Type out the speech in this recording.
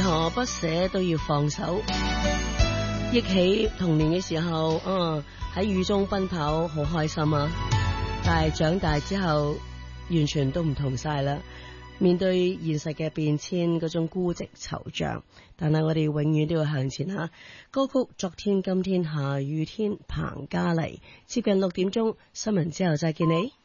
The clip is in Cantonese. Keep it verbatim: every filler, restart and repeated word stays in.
何不捨都要放手。憶起童年嘅時候，嗯，喺雨中奔跑好開心啊！但係長大之後，完全都唔同晒啦。面對現實嘅變遷，嗰種孤寂惆悵，但係我哋永遠都要向前吓。歌曲《昨天今天下雨天》，彭家麗。接近六點鐘新聞之後再見你。